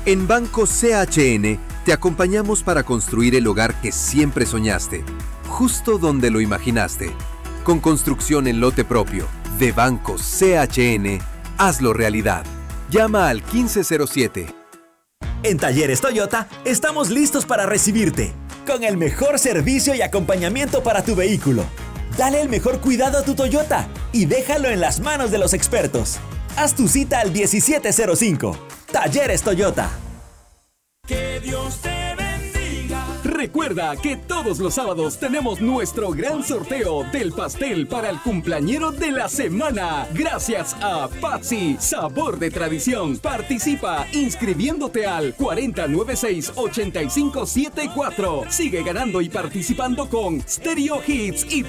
En Banco CHN te acompañamos para construir el hogar que siempre soñaste, justo donde lo imaginaste. Con construcción en lote propio, de Banco CHN, hazlo realidad. Llama al 1507. En Talleres Toyota estamos listos para recibirte, con el mejor servicio y acompañamiento para tu vehículo. Dale el mejor cuidado a tu Toyota y déjalo en las manos de los expertos. Haz tu cita al 1705. Talleres Toyota. Que Dios te bendiga. Recuerda que todos los sábados tenemos nuestro gran sorteo del pastel para el cumpleañero de la semana. Gracias a Patsy, sabor de tradición. Participa inscribiéndote al 4096-8574. Sigue ganando y participando con Stereo Hits y